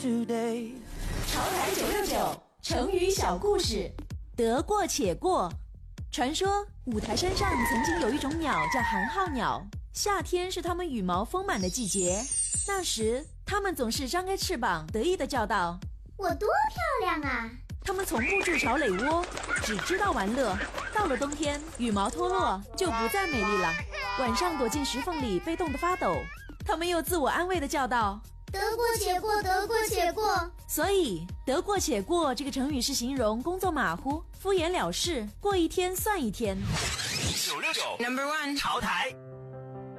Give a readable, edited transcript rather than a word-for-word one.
潮台969成语小故事，得过且过。传说五台山上曾经有一种鸟叫寒号鸟，夏天是它们羽毛丰满的季节。那时它们总是张开翅膀得意地叫道： 我多漂亮啊！ 它们从不筑巢垒窝，只知道玩乐。到了冬天，羽毛脱落就不再美丽了，晚上躲进石缝里被冻得发抖。它们又自我安慰地叫道： 得过且过，得过且过。 所以得过且过这个成语是形容工作马虎、敷衍了事，过一天算一天。 969 No.1 潮台